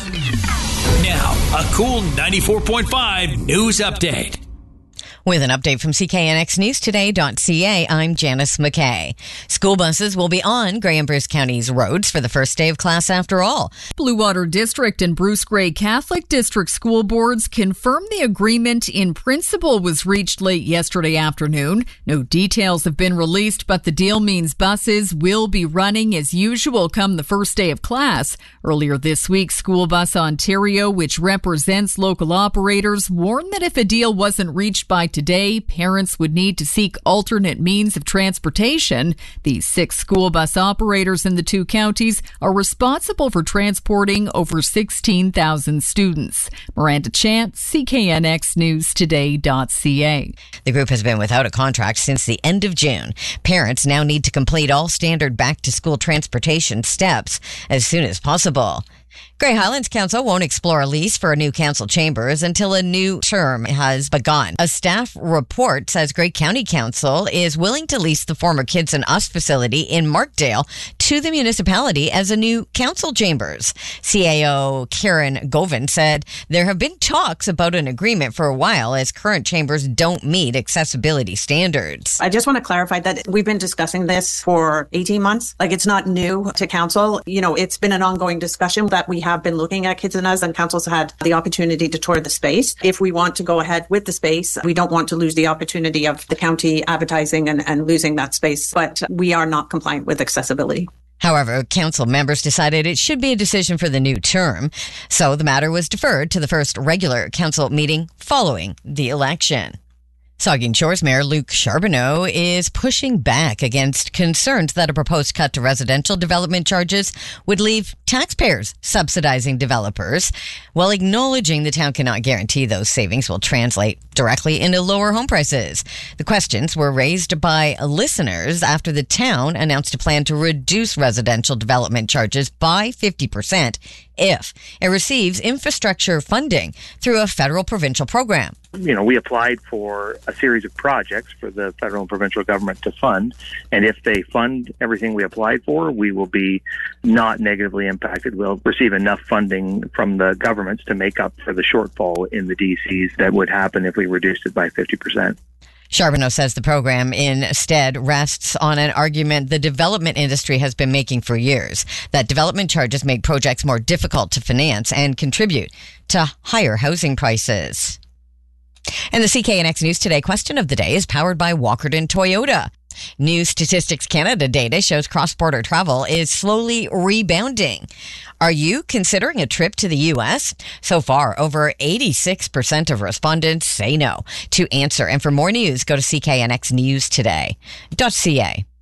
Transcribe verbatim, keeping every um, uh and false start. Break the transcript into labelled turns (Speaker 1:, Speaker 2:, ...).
Speaker 1: Now, a cool ninety-four point five news update.
Speaker 2: With an update from C K N X News Today dot C A, I'm Janice McKay. School buses will be on Grey and Bruce County's roads for the first day of class after all.
Speaker 3: Blue Water District and Bruce Grey Catholic District school boards confirmed the agreement in principle was reached late yesterday afternoon. No details have been released, but the deal means buses will be running as usual come the first day of class. Earlier this week, School Bus Ontario, which represents local operators, warned that if a deal wasn't reached by today, parents would need to seek alternate means of transportation. These six school bus operators in the two counties are responsible for transporting over sixteen thousand students. Miranda Chant, C K N X News Today dot C A.
Speaker 2: The group has been without a contract since the end of June. Parents now need to complete all standard back-to-school transportation steps as soon as possible. Grey Highlands Council won't explore a lease for a new council chambers until a new term has begun. A staff report says Grey County Council is willing to lease the former Kids and Us facility in Markdale to the municipality as a new council chambers. C A O Karen Govan said there have been talks about an agreement for a while as current chambers don't meet accessibility standards.
Speaker 4: I just want to clarify that we've been discussing this for eighteen months. Like, it's not new to council. You know, it's been an ongoing discussion that we have been looking at Kids and Us, and council's had the opportunity to tour the space. If we want to go ahead with the space, we don't want to lose the opportunity of the county advertising and, and losing that space, but we are not compliant with accessibility.
Speaker 2: However, council members decided it should be a decision for the new term, so the matter was deferred to the first regular council meeting following the election. Saugeen Shores Mayor Luc Charbonneau is pushing back against concerns that a proposed cut to residential development charges would leave taxpayers subsidizing developers, while acknowledging the town cannot guarantee those savings will translate directly into lower home prices. The questions were raised by listeners after the town announced a plan to reduce residential development charges by fifty percent if it receives infrastructure funding through a federal provincial program.
Speaker 5: You know, we applied for a series of projects for the federal and provincial government to fund, and if they fund everything we applied for, we will be not negatively impacted. We'll receive enough funding from the governments to make up for the shortfall in the D Cs that would happen if we reduced it by fifty percent.
Speaker 2: Charbonneau says the program instead rests on an argument the development industry has been making for years, that development charges make projects more difficult to finance and contribute to higher housing prices. And the C K N X News Today question of the day is powered by Walkerton Toyota. New Statistics Canada data shows cross-border travel is slowly rebounding. Are you considering a trip to the U S? So far, over eighty-six percent of respondents say no. To answer and for more news, go to C K N X News Today dot C A.